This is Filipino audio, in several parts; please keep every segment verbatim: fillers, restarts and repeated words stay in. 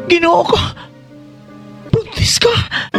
Ginoo ko. Buntis ka.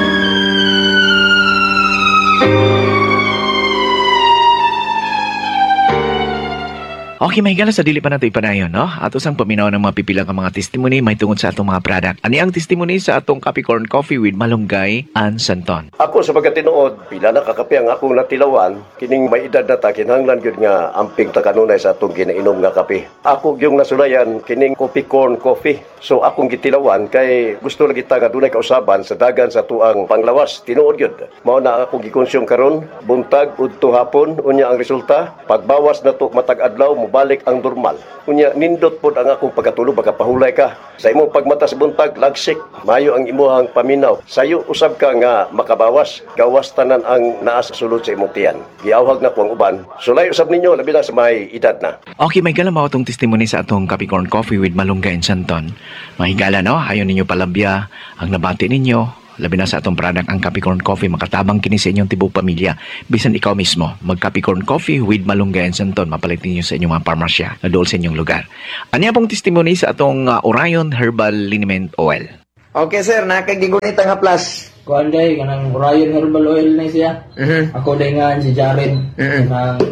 Okay, may gala sa dili pa nato ipanayon, no? Ato sang paminaw ng mga pipilang ka mga testimony may tungod sa atong mga product. Ani ang testimony sa atong Capricorn Coffee with Malunggay and Santon. Ako sa pagkatinuod, pila na kakape ang akong natilawan, kining may edad na ta, kinahanglan yun nga amping takanunay sa atong ginainom nga kape. Ako yung nasulayan, kining Capricorn Coffee. So akong gitilawan, kay gusto lagi ta nga dunay kausaban sa dagan sa tuang panglawas. Tinuod yun. Mao na akong gikonsum karon, buntag, udto hapon, unya ang resulta, pagbawas na to matag adlaw, balik ang normal. Unya nindot pod ang akong pagkatulog pagkapahulay ka. Sa imong pagmata sa buntag lagsik, mayo ang imuhang paminaw. Sayo usab ka nga makabawas, gawas tanan ang naa sa sulod sa imong tiyan. Giawhag na ko ang uban. Sulay usab ninyo labi na sa may edad na. Okay, may gala mao tong testimony sa atong Capricorn Coffee with Malunggay and Santon. Mahigala, no? Hayon ninyo palabya ang nabati ninyo. Labi na sa atong product ang Capricorn Coffee, makatabang kini sa inyong tibok pamilya. Bisan ikaw mismo, mag Capricorn Coffee with Malunggay and Santon, mapalit ninyo sa inyong mga parmasya na dool sa inyong lugar. Anya pong testimony sa atong uh, Orion Herbal Liniment Oil. Okay sir, nakagigunit ang haplas. Kuan day kanang Orion Herbal Oil na siya. Mhm. Ako day nga si Jared. Mhm. Nang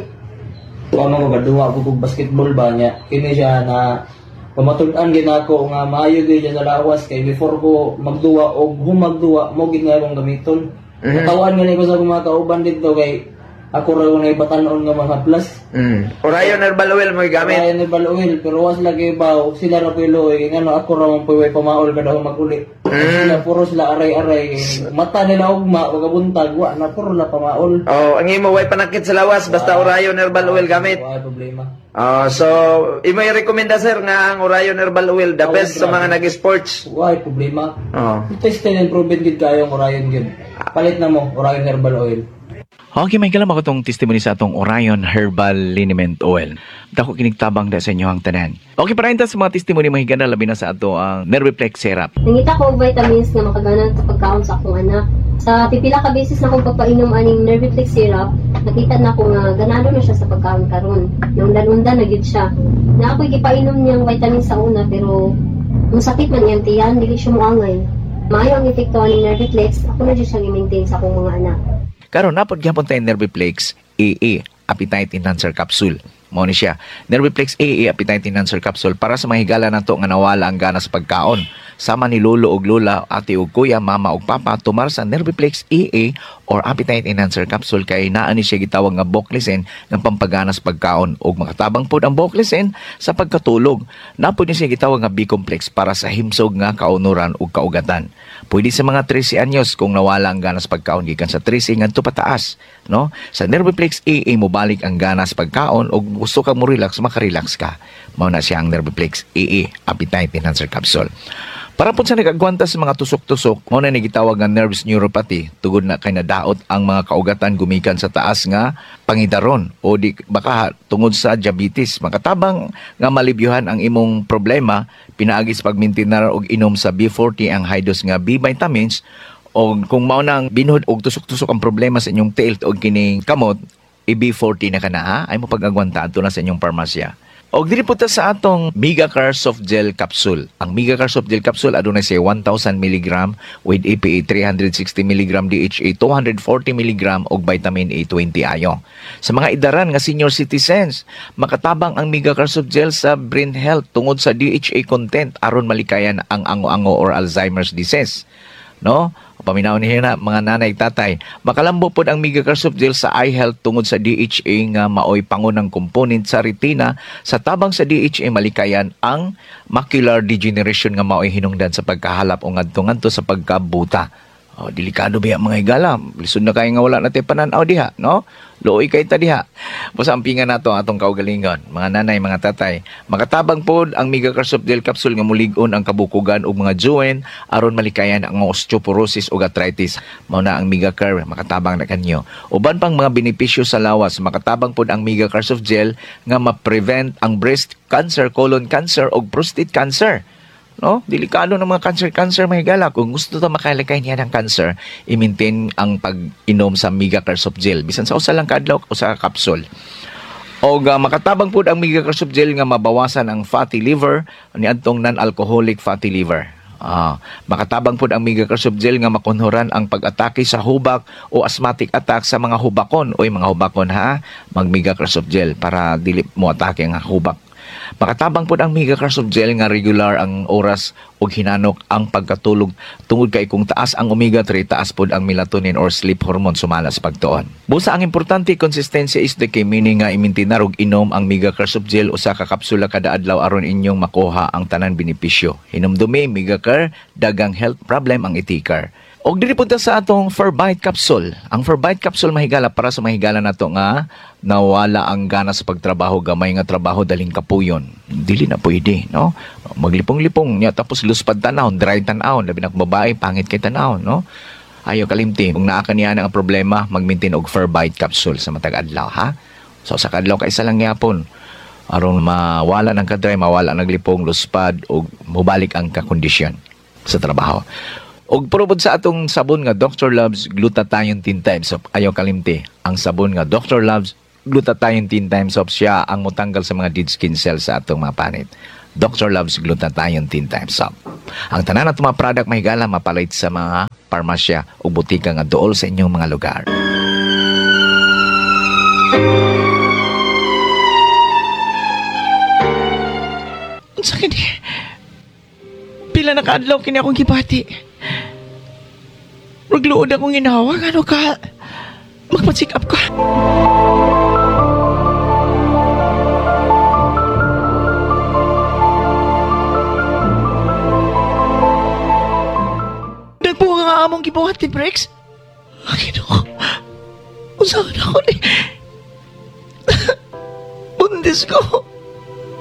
kuan mo gaduwa ko kog basketball ba niya. Kini siya na pamatud-an gid ako nga maayo gyud siya sa lawas kay before ko magduwa og humagduwa mo gid nga akong gamiton. Mhm. Katawan nga ko sa akong mga kauban dito kay ako ra yung naibatanon nga mga plus. Mm. Orion Herbal Oil mo gamit. Orion Herbal Oil pero was lagi ba sila ra pilo eh ngano ako ra man puy pamaol kada maguli. Mm. Sila puro sila aray-aray mata nila ugma pagabuntag wa na puro la pamaol. Oh, ang imo way panakit sa lawas basta Orion Herbal Oil gamit. Wala problema. Oh, so imo i-rekomenda sir nga ang Orion Herbal Oil the Oh, best sa grabe. mga nag-sports. Wala problema. Oh. Test and proven gid kayo ang Orion gid. Palit na mo Orion Herbal Oil. Okay, may kalam ako itong testimony sa atong Orion Herbal Liniment Oil. Dako kinigtabang da sa inyo ang tanan. Okay, para sa mga testimony mahigana labi na sa ato ang Nerviplex Syrup. Nangita ko og vitamins na makaganan sa pagkaon sa akong anak. Sa pipila ka beses na akong pagpainom aning Nerviplex syrup, nakita na ko nga ganado na siya sa pagkaon karon. Naundan-undan na gyud siya. Na ako'y gipainom niyang vitamins sa una pero kung sakit man iyang tiyan, dili siya moangay. Maayo ang epekto aning Nerviplex, ako na gyud siya i-maintain sa akong mga anak. Karon napod gyapon tayo Nerviplex A A Appetite Enhancer Capsule. Mao ni siya. Nerviplex A A Appetite Enhancer Capsule para sa mahigala nato nga nawala ang gana sa pagkaon. Sama ni lolo ug lola, ate ug kuya, mama ug papa tumar sa Nerviplex A A or Appetite Enhancer Capsule kay naa ni siya gitawag nga Boclesen ng pampagana sa pagkaon ug makatabang pod ang Boclesen sa pagkatulog. Napod ni siya gitawag nga B-complex para sa himsog nga kaunuran ug kaugatan. Pwede sa mga thirty anyos kung nawala ang gana sa pagkaon gikan sa thirty ngadto pataas, no? Sa Nerviplex A A mo balik ang gana sa pagkaon ug gusto ka mo relax, makarelax ka. Mao na siya ang Nerviplex A A Appetite Enhancer Capsule. Para po sa nagagwanta sa mga tusok-tusok, mao na nagitawag nga nerves neuropathy, tugod na kay nadaot ang mga kaugatan gumikan sa taas nga pangidaron o di baka tungod sa diabetes. Makatabang nga malibyuhan ang imong problema, pinaagi sa pagmintinar og inom sa B forty ang high dose nga B vitamins o kung mao nang binuhod og tusok-tusok ang problema sa inyong tilt o kining kamot, i B forty na kana ha, ay mo pag-agwanta adto na sa inyong parmasya. Og diri po ta sa atong Megacar Soft Gel Capsule. Ang Megacar Soft Gel Capsule adunay siya one thousand milligram with E P A three hundred sixty milligram D H A two hundred forty milligram og vitamin A twenty ayo. Sa mga idaran nga senior citizens, makatabang ang Megacar Soft Gel sa brain health tungod sa D H A content aron malikayan ang ango-ango or Alzheimer's disease. No? Paminaw niya na mga nanay tatay. Makalambo pod ang Megacar Soft Gel sa eye health tungod sa D H A nga maoy pangunang component sa retina. Sa tabang sa D H A malikayan ang macular degeneration nga maoy hinungdan sa pagkahalap o ngadto-ngadto sa pagkabuta. Oh, delikado biya mga higala. Lisod na kayo nga wala natin pananaw diha, no? Looy kay ta diha. Basta ampingan nato atong kaugalingon, mga nanay, mga tatay. Makatabang pod ang Megacar Soft Gel Capsule nga mulig-on ang kabukugan ug mga joint aron malikayan ang osteoporosis ug arthritis. Mao na ang Megacar, makatabang na kanyo. Uban pang mga benepisyo sa lawas, makatabang pod ang Megacar Soft Gel nga ma-prevent ang breast cancer, colon cancer ug prostate cancer. No? Delikado ng mga cancer-cancer mahigala. Kung gusto ta makalikay niya ng cancer, i-maintain ang pag-inom sa Megacar Soft Gel. Bisan sa usa lang kadlaw o sa capsule. O uh, makatabang po ang Megacar Soft Gel nga mabawasan ang fatty liver, niadtong non-alcoholic fatty liver. Ah, makatabang pod ang Megacarb Gel nga makunhuran ang pag-atake sa hubak o asthmatic attack sa mga hubakon. Oy mga hubakon ha, mag Megacarb Gel para dili mo atake ang hubak. Makatabang pod ang Megacarb Gel nga regular ang oras ug hinanok ang pagkatulog tungod kay kung taas ang omega three taas pod ang melatonin or sleep hormone sumala sa pagtuon. Busa ang importante konsistensya is the key, meaning nga imintinar ug inom ang Megacarb Gel usa ka kapsula kada adlaw aron inyong makuha ang tanan benepisyo. Hinumdumi Megacar, dagang health problem ang itikar. Og diri punta sa atong Forbite capsule. Ang Forbite capsule mahigala para sa mahigala nato nga nawala ang gana sa pagtrabaho, gamay nga trabaho daling kapuyon. Dili na pwede, no? Maglipong-lipong niya tapos luspad tanawon, dry tanawon, labi na kung babae pangit kay tanawon, no? Ayo kalimti, kung naa kaniya ang problema, mag-maintain og Forbite capsule sa matag adlaw, ha? So sa kadlaw kay isa lang yapon aron mawala ng kadry, mawala naglipong, luspad ug mobalik ang kakondisyon sa trabaho. Og purubod sa atong sabon nga Doctor Loves Glutathione ten times soap. Ayaw kalimti, ang sabon nga Doctor Loves Glutathione ten times soap siya ang motanggal sa mga dead skin cells sa atong mga panit. Doctor Loves Glutathione ten times soap. Ang tanan natong mga product mahigala mapalit sa mga parmasya o butika nga dool sa inyong mga lugar. Ang sakit eh. Pila na kaadlaw kini akong gibati. Magluod akong inawag, ano ka? Magpa-check up ka.